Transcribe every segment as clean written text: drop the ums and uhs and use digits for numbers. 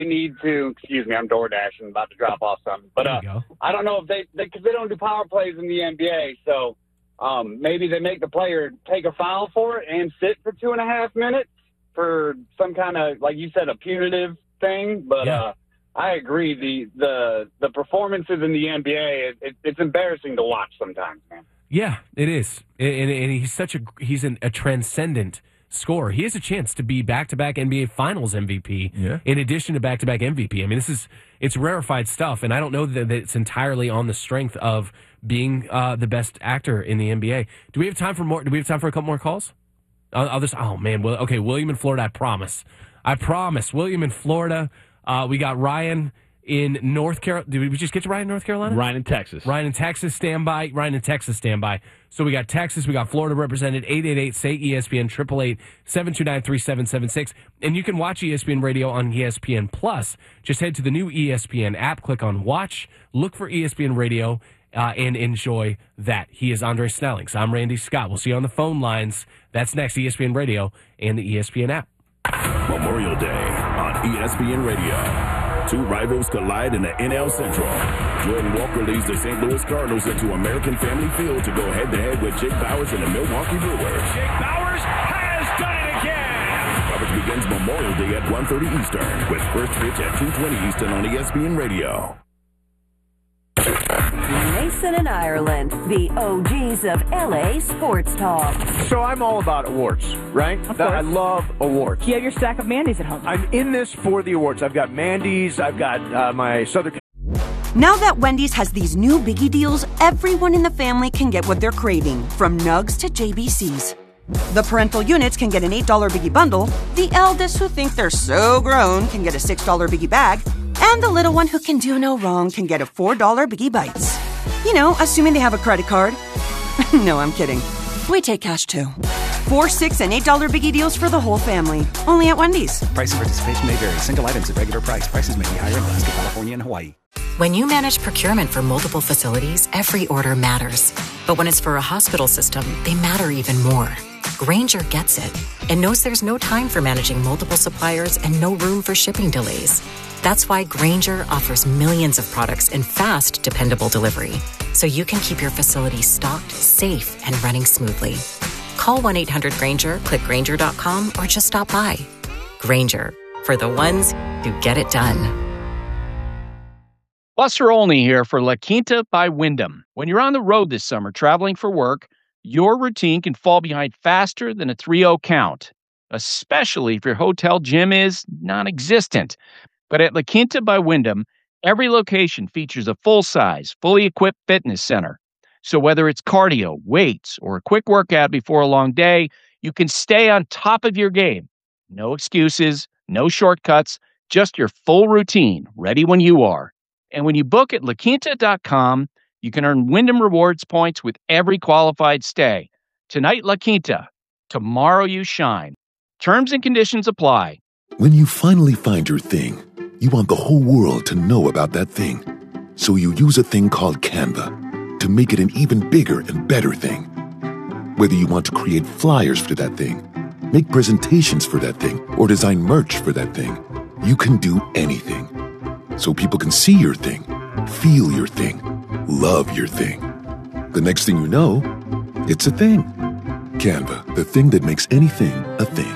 need to, excuse me, I'm door dashing, about to drop off something. But I don't know if because they don't do power plays in the NBA, so maybe they make the player take a foul for it and sit for 2.5 minutes for some kind of, like you said, a punitive thing. But I agree. The performances in the NBA, it's embarrassing to watch sometimes, man. Yeah, it is. And he's a transcendent scorer. He has a chance to be back-to-back NBA Finals MVP in addition to back-to-back MVP. I mean, it's rarefied stuff, and I don't know that it's entirely on the strength of being the best actor in the NBA. Do we have time for more? Do we have time for a couple more calls? I'll just. Oh man. Well, okay. William in Florida. I promise. William in Florida. We got Ryan in North Carolina. Did we just get to Ryan in North Carolina? Ryan in Texas. Stand by. So we got Texas. We got Florida represented. 888-SAY-ESPN, 888-729-3776. And you can watch ESPN Radio on ESPN Plus. Just head to the new ESPN app, click on Watch, look for ESPN Radio, and enjoy that. He is Andre Snellings. I'm Randy Scott. We'll see you on the phone lines. That's next, ESPN Radio and the ESPN app. Memorial Day on ESPN Radio. Two rivals collide in the NL Central. Jordan Walker leads the St. Louis Cardinals into American Family Field to go head-to-head with Jake Bauers and the Milwaukee Brewers. Jake Bauers has done it again! Coverage begins Memorial Day at 1:30 Eastern with first pitch at 2:20 Eastern on ESPN Radio. Mason and Ireland, the OGs of LA Sports Talk. So I'm all about awards, right? I love awards. You have your stack of Mandy's at home. I'm in this for the awards. I've got Mandy's. I've got my Southern. Now that Wendy's has these new biggie deals, everyone in the family can get what they're craving, from nugs to JBCs. The parental units can get an $8 biggie bundle, the eldest who think they're so grown can get a $6 biggie bag, and the little one who can do no wrong can get a $4 biggie bites. You know, assuming they have a credit card. No, I'm kidding. We take cash too. $4, $6, and $8 biggie deals for the whole family. Only at Wendy's. Price and participation may vary. Single items at regular price. Prices may be higher in Alaska, California, and Hawaii. When you manage procurement for multiple facilities, every order matters. But when it's for a hospital system, they matter even more. Grainger gets it and knows there's no time for managing multiple suppliers and no room for shipping delays. That's why Grainger offers millions of products in fast, dependable delivery, so you can keep your facility stocked, safe, and running smoothly. Call 1-800-GRAINGER, click Grainger.com, or just stop by. Grainger, for the ones who get it done. Buster Olney here for La Quinta by Wyndham. When you're on the road this summer traveling for work, your routine can fall behind faster than a 3-0 count, especially if your hotel gym is non-existent. But at La Quinta by Wyndham, every location features a full-size, fully equipped fitness center. So whether it's cardio, weights, or a quick workout before a long day, you can stay on top of your game. No excuses, no shortcuts, just your full routine, ready when you are. And when you book at LaQuinta.com, you can earn Wyndham Rewards points with every qualified stay. Tonight, La Quinta. Tomorrow, you shine. Terms and conditions apply. When you finally find your thing, you want the whole world to know about that thing. So you use a thing called Canva to make it an even bigger and better thing. Whether you want to create flyers for that thing, make presentations for that thing, or design merch for that thing, you can do anything. So people can see your thing, feel your thing, love your thing. The next thing you know, it's a thing. Canva, the thing that makes anything a thing.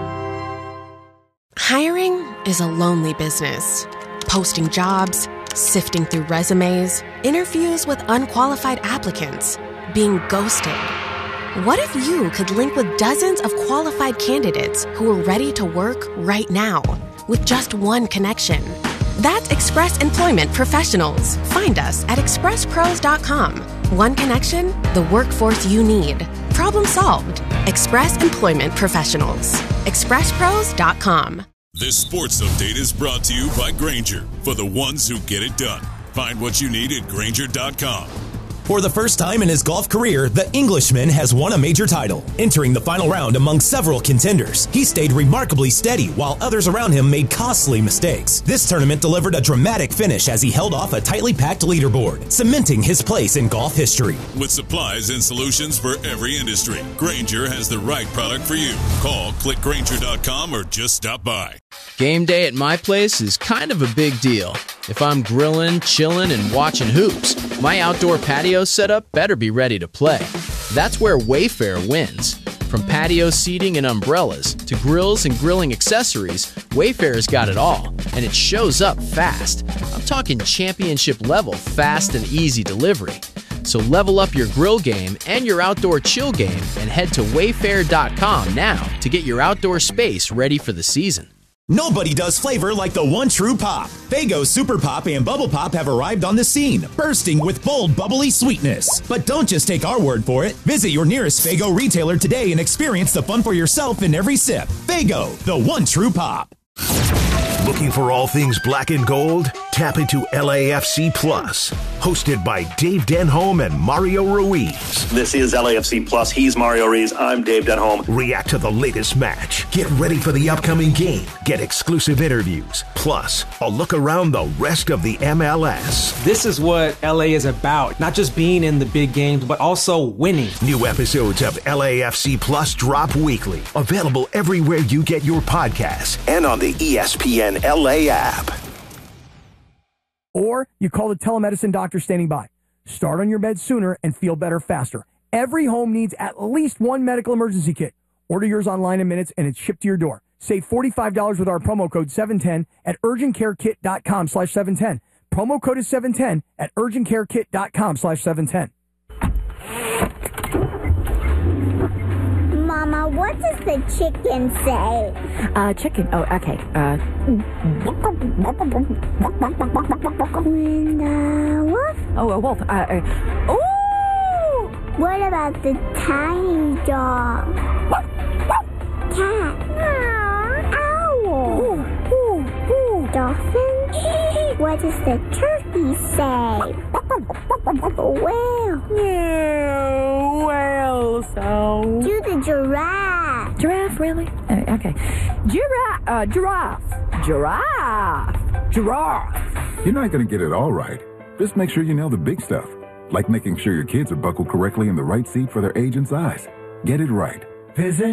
Hiring is a lonely business. Posting jobs, sifting through resumes, interviews with unqualified applicants, being ghosted. What if you could link with dozens of qualified candidates who are ready to work right now with just one connection? That's Express Employment Professionals. Find us at expresspros.com. One connection, the workforce you need. Problem solved. Express Employment Professionals. expresspros.com. This sports update is brought to you by Grainger, for the ones who get it done. Find what you need at Grainger.com. For the first time in his golf career, the Englishman has won a major title. Entering the final round among several contenders, he stayed remarkably steady while others around him made costly mistakes. This tournament delivered a dramatic finish as he held off a tightly packed leaderboard, cementing his place in golf history. With supplies and solutions for every industry, Grainger has the right product for you. Call, click Grainger.com, or just stop by. Game day at my place is kind of a big deal. If I'm grilling, chilling, and watching hoops, my outdoor patio setup better be ready to play. That's where Wayfair wins. From patio seating and umbrellas to grills and grilling accessories, Wayfair's got it all, and it shows up fast. I'm talking championship level fast and easy delivery. So level up your grill game and your outdoor chill game and head to wayfair.com now to get your outdoor space ready for the season. Nobody does flavor like the one true pop. Faygo Super Pop and Bubble Pop have arrived on the scene, bursting with bold, bubbly sweetness. But don't just take our word for it. Visit your nearest Faygo retailer today and experience the fun for yourself in every sip. Faygo, the one true pop. Looking for all things black and gold? Tap into LAFC Plus, hosted by Dave Denholm and Mario Ruiz. This is LAFC Plus. He's Mario Ruiz. I'm Dave Denholm. React to the latest match. Get ready for the upcoming game. Get exclusive interviews. Plus, a look around the rest of the MLS. This is what LA is about. Not just being in the big games, but also winning. New episodes of LAFC Plus drop weekly. Available everywhere you get your podcasts and on the ESPN LA app. Or you call the telemedicine doctor standing by. Start on your bed sooner and feel better faster. Every home needs at least one medical emergency kit. Order yours online in minutes and it's shipped to your door. Save $45 with our promo code 710 at urgentcarekit.com/710. Promo code is 710 at urgentcarekit.com/710. Mama, what does the chicken say? Chicken. Oh, okay. Wolf? Oh, a wolf. Ooh! What about the tiny dog? Cat. Owl. Dolphin? What does the turkey say? Whale. Yeah, whale sound. Do the giraffe. Giraffe, really? Okay. Giraffe. You're not going to get it all right. Just make sure you know the big stuff, like making sure your kids are buckled correctly in the right seat for their age and size. Get it right. Visit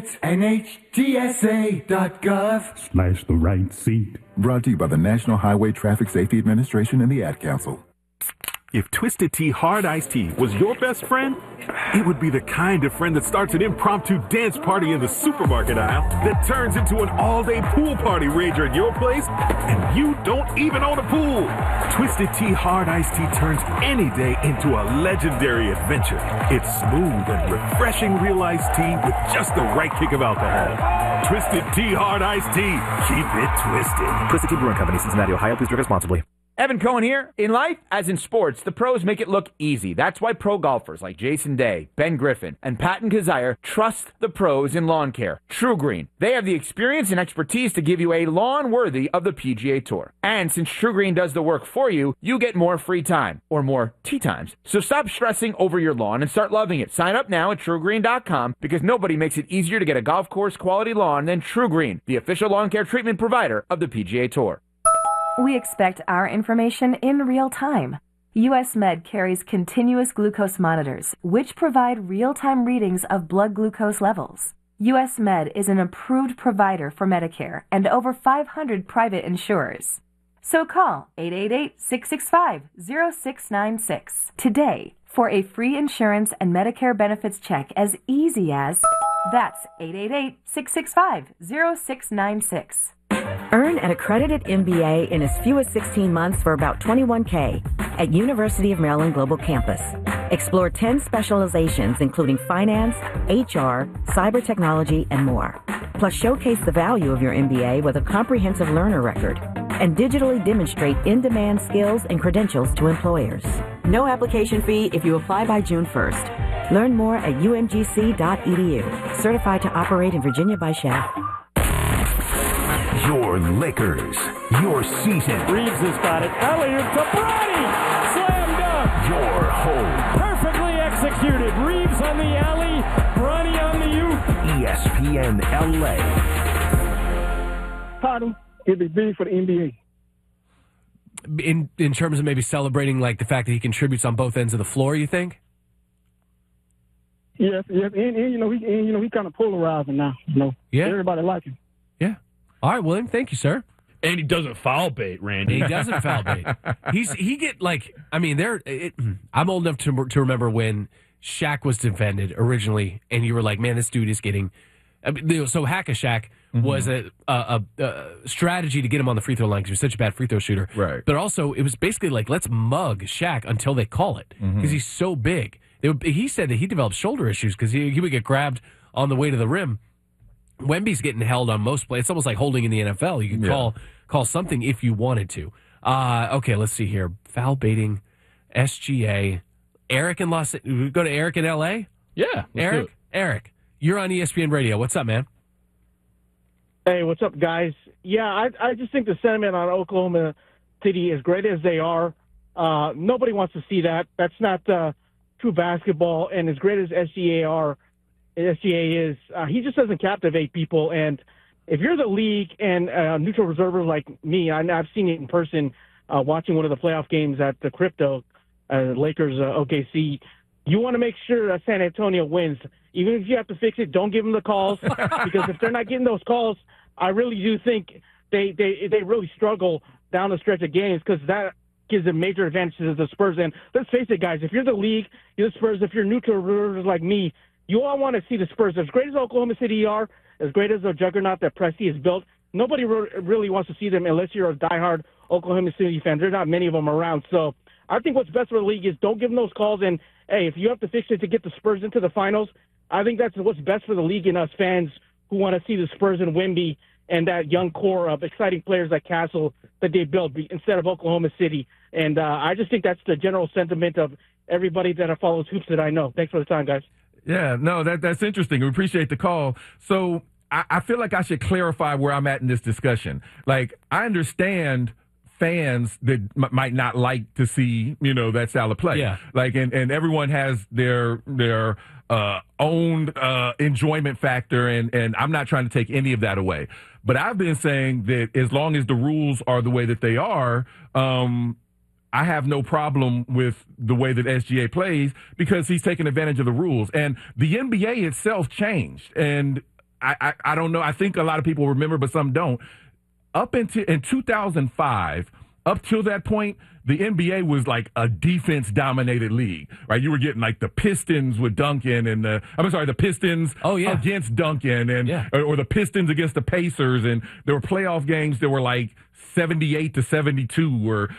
NHTSA.gov/the right seat. Brought to you by the National Highway Traffic Safety Administration and the Ad Council. If Twisted Tea Hard Iced Tea was your best friend, it would be the kind of friend that starts an impromptu dance party in the supermarket aisle that turns into an all-day pool party rager at your place, and you don't even own a pool. Twisted Tea Hard Iced Tea turns any day into a legendary adventure. It's smooth and refreshing real iced tea with just the right kick of alcohol. Twisted Tea Hard Iced Tea. Keep it twisted. Twisted Tea Brewing Company, Cincinnati, Ohio. Please drink responsibly. Evan Cohen here. In life, as in sports, the pros make it look easy. That's why pro golfers like Jason Day, Ben Griffin, and Patton Kazire trust the pros in lawn care. True Green. They have the experience and expertise to give you a lawn worthy of the PGA Tour. And since True Green does the work for you, you get more free time, or more tee times. So stop stressing over your lawn and start loving it. Sign up now at TrueGreen.com because nobody makes it easier to get a golf course quality lawn than True Green, the official lawn care treatment provider of the PGA Tour. We expect our information in real time. US Med carries continuous glucose monitors, which provide real-time readings of blood glucose levels. US Med is an approved provider for Medicare and over 500 private insurers. So call 888-665-0696 today for a free insurance and Medicare benefits check as easy as... That's 888-665-0696. Earn an accredited MBA in as few as 16 months for about $21K at University of Maryland Global Campus. Explore 10 specializations including finance, HR, cyber technology, and more. Plus showcase the value of your MBA with a comprehensive learner record and digitally demonstrate in-demand skills and credentials to employers. No application fee if you apply by June 1st. Learn more at umgc.edu. Certified to operate in Virginia by SHAP. Your Lakers. Your season. Reeves has got it. Alley-oop to Bronny. Slam dunk. Your home. Perfectly executed. Reeves on the alley. Bronny on the oop. ESPN LA. Title, it'd be big for the NBA. In terms of maybe celebrating like the fact that he contributes on both ends of the floor, you think? Yes, and he kind of polarizing now. Yeah, everybody like him. Yeah. All right, William. Thank you, sir. And he doesn't foul bait, Randy. He doesn't foul bait. I'm old enough to remember when Shaq was defended originally, and you were like, man, this dude is getting. So Hack-a-Shaq was a strategy to get him on the free throw line because he was such a bad free throw shooter. Right. But also, it was basically like, let's mug Shaq until they call it because he's so big. He said that he developed shoulder issues because he would get grabbed on the way to the rim. Wemby's getting held on most plays. It's almost like holding in the NFL. You can call something if you wanted to. Okay, let's see here. Foul baiting, SGA. Eric in Los. We go to Eric in LA. Yeah, Eric, you're on ESPN Radio. What's up, man? Hey, what's up, guys? Yeah, I just think the sentiment on Oklahoma City, as great as they are, nobody wants to see that. That's not true basketball. And as great as SGA is, he just doesn't captivate people. And if you're the league and neutral observer like me, I've seen it in person watching one of the playoff games at the Crypto, Lakers OKC. You want to make sure that San Antonio wins. Even if you have to fix it, don't give them the calls because if they're not getting those calls, I really do think they really struggle down the stretch of games because that gives them major advantages to the Spurs. And let's face it, guys, if you're the league, you're the Spurs, if you're neutral observers like me, you all want to see the Spurs. As great as Oklahoma City are, as great as the juggernaut that Presti has built, nobody really wants to see them unless you're a diehard Oklahoma City fan. There are not many of them around. So I think what's best for the league is don't give them those calls. And, hey, if you have to fix it to get the Spurs into the finals, I think that's what's best for the league and us fans who want to see the Spurs and Wemby and that young core of exciting players like Castle that they built instead of Oklahoma City. And I just think that's the general sentiment of everybody that follows hoops that I know. Thanks for the time, guys. Yeah, no, that's interesting. We appreciate the call. So I feel like I should clarify where I'm at in this discussion. Like, I understand fans that might not like to see, that style of play. Yeah. Like, and everyone has their own enjoyment factor, and I'm not trying to take any of that away. But I've been saying that as long as the rules are the way that they are, I have no problem with the way that SGA plays because he's taking advantage of the rules. And the NBA itself changed. And I don't know. I think a lot of people remember, but some don't. In 2005, up till that point, the NBA was like a defense-dominated league, right? You were getting like the Pistons with Duncan and the Pistons against Duncan or the Pistons against the Pacers. And there were playoff games that were like 78-72 or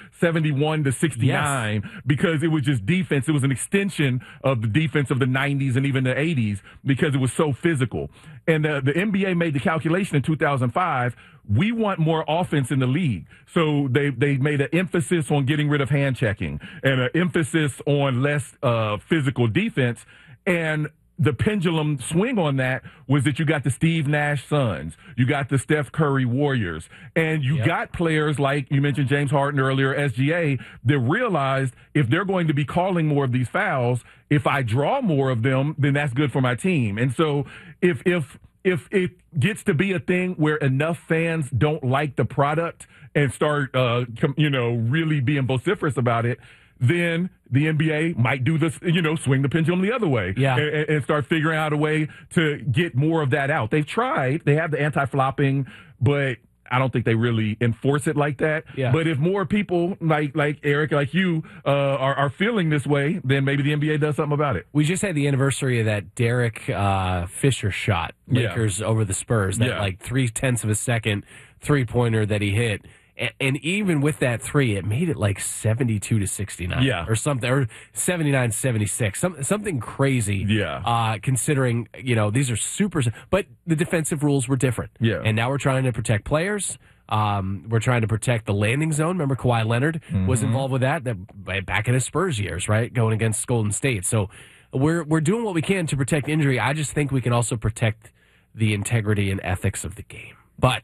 71-69 because it was just defense. It was an extension of the defense of the 90s and even the 80s because it was so physical. And the NBA made the calculation in 2005, we want more offense in the league. So they made an emphasis on getting rid of hand checking and an emphasis on less physical defense. And the pendulum swing on that was that you got the Steve Nash Suns, you got the Steph Curry Warriors, and you got players like you mentioned James Harden earlier, SGA, that realized if they're going to be calling more of these fouls, if I draw more of them, then that's good for my team. And so if it gets to be a thing where enough fans don't like the product and start, really being vociferous about it, then the NBA might do this, swing the pendulum the other way and start figuring out a way to get more of that out. They've tried. They have the anti-flopping, but I don't think they really enforce it like that. Yeah. But if more people like Eric, like you, are feeling this way, then maybe the NBA does something about it. We just had the anniversary of that Derek Fisher shot, Lakers over the Spurs, that like 0.3 of a second three-pointer that he hit. And even with that three, it made it like 72-69 or something, or 79-76, something crazy. Yeah. Considering, these are super, but the defensive rules were different. Yeah. And now we're trying to protect players. We're trying to protect the landing zone. Remember Kawhi Leonard was involved with that back in his Spurs years, right? Going against Golden State. So we're doing what we can to protect injury. I just think we can also protect the integrity and ethics of the game. But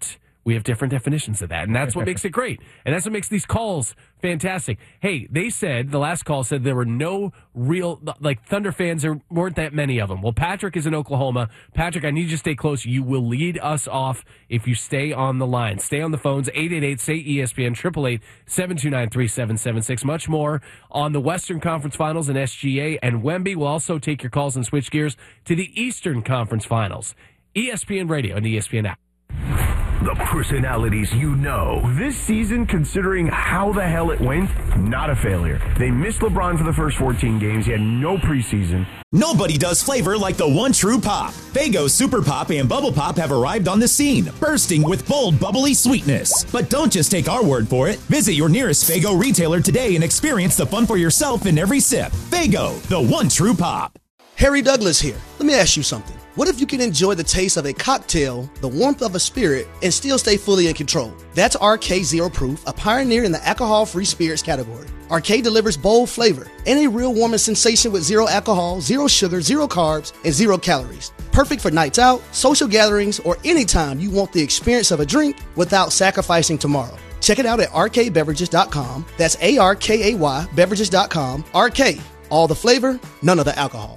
We have different definitions of that, and that's what makes it great. And that's what makes these calls fantastic. Hey, they said, the last call said there were no real, like, Thunder fans. There weren't that many of them. Well, Patrick is in Oklahoma. Patrick, I need you to stay close. You will lead us off if you stay on the line. Stay on the phones, 888-SAY-ESPN, 888-729-3776. Much more on the Western Conference Finals and SGA, and Wemby will also take your calls and switch gears to the Eastern Conference Finals. ESPN Radio and the ESPN app. The personalities you know. This season, considering how the hell it went, not a failure. They missed LeBron for the first 14 games. He had no preseason. Nobody does flavor like the one true pop. Faygo Super Pop and Bubble Pop have arrived on the scene, bursting with bold, bubbly sweetness. But don't just take our word for it. Visit your nearest Faygo retailer today and experience the fun for yourself in every sip. Faygo, the one true pop. Harry Douglas here. Let me ask you something. What if you can enjoy the taste of a cocktail, the warmth of a spirit, and still stay fully in control? That's RK Zero Proof, a pioneer in the alcohol-free spirits category. RK delivers bold flavor and a real warming sensation with zero alcohol, zero sugar, zero carbs, and zero calories. Perfect for nights out, social gatherings, or anytime you want the experience of a drink without sacrificing tomorrow. Check it out at rkbeverages.com. That's ARKAY beverages.com. RK, all the flavor, none of the alcohol.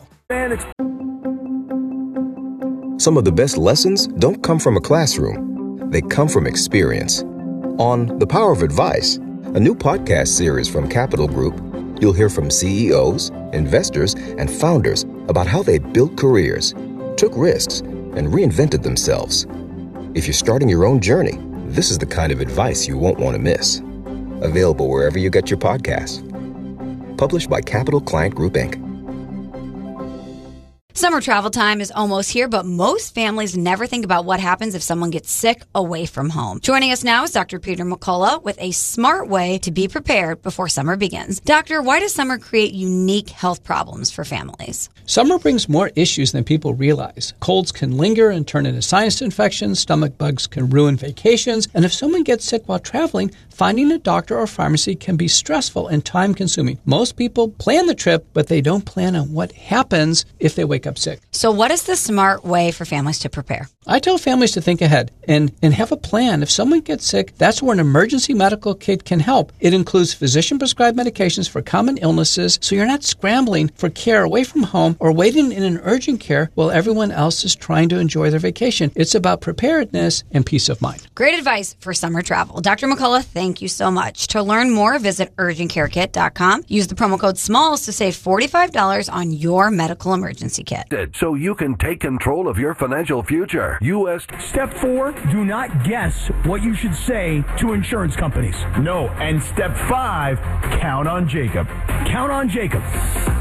Some of the best lessons don't come from a classroom. They come from experience. On The Power of Advice, a new podcast series from Capital Group, you'll hear from CEOs, investors, and founders about how they built careers, took risks, and reinvented themselves. If you're starting your own journey, this is the kind of advice you won't want to miss. Available wherever you get your podcasts. Published by Capital Client Group, Inc. Summer travel time is almost here, but most families never think about what happens if someone gets sick away from home. Joining us now is Dr. Peter McCullough with a smart way to be prepared before summer begins. Doctor, why does summer create unique health problems for families? Summer brings more issues than people realize. Colds can linger and turn into sinus infections, stomach bugs can ruin vacations, and if someone gets sick while traveling, finding a doctor or pharmacy can be stressful and time-consuming. Most people plan the trip, but they don't plan on what happens if they wake up sick. So what is the smart way for families to prepare? I tell families to think ahead and have a plan. If someone gets sick, that's where an emergency medical kit can help. It includes physician-prescribed medications for common illnesses, so you're not scrambling for care away from home or waiting in an urgent care while everyone else is trying to enjoy their vacation. It's about preparedness and peace of mind. Great advice for summer travel. Dr. McCullough, thank you so much. To learn more, visit urgentcarekit.com. Use the promo code SMALLS to save $45 on your medical emergency kit. So you can take control of your financial future. Step 4, do not guess what you should say to insurance companies. No, and step 5, count on Jacob. Count on Jacob.